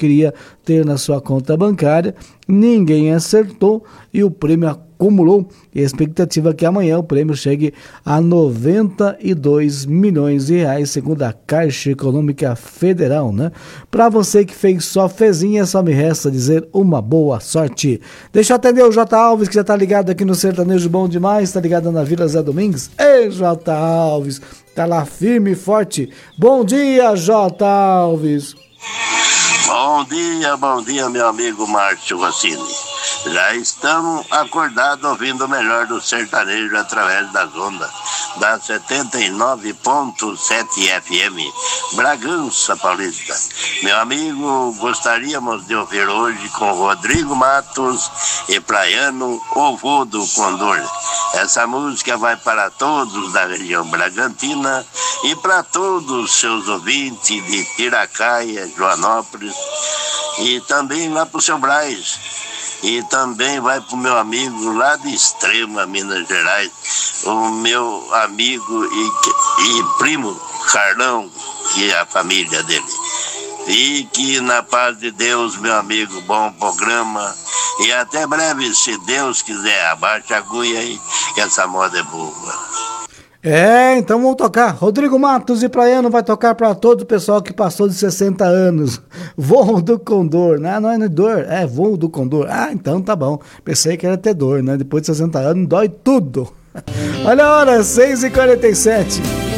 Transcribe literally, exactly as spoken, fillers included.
queria ter na sua conta bancária. Ninguém acertou e o prêmio acumulou. E a expectativa é que amanhã o prêmio chegue a noventa e dois milhões de reais, segundo a Caixa Econômica Federal, né? Para você que fez só fezinha, só me resta dizer uma boa sorte. Deixa eu atender o J. Alves, que já tá ligado aqui no Sertanejo Bom Demais, tá ligado na Vila Zé Domingues. Ei, J. Alves, tá lá firme e forte. Bom dia, J. Alves. Bom dia, bom dia, meu amigo Márcio Rossini. Já estamos acordados ouvindo o melhor do sertanejo através das ondas da setenta e nove ponto sete F M, Bragança Paulista. Meu amigo, gostaríamos de ouvir hoje com Rodrigo Matos e Praiano, O Vô do Condor. Essa música vai para todos da região Bragantina e para todos os seus ouvintes de Piracaia, Joanópolis e também lá para o seu Braz. E também vai para o meu amigo lá de Extrema, Minas Gerais, o meu amigo e, e primo Carlão e a família dele. Fique na paz de Deus, meu amigo, bom programa. E até breve, se Deus quiser. Abaixa a agulha aí, que essa moda é boa. É, então vamos tocar. Rodrigo Matos e Praiano vai tocar para todo o pessoal que passou de sessenta anos. Voo do Condor, né? Não é dor, é voo do Condor. Ah, então tá bom. Pensei que era ter dor, né? Depois de sessenta anos dói tudo. Olha a hora, seis e quarenta e sete.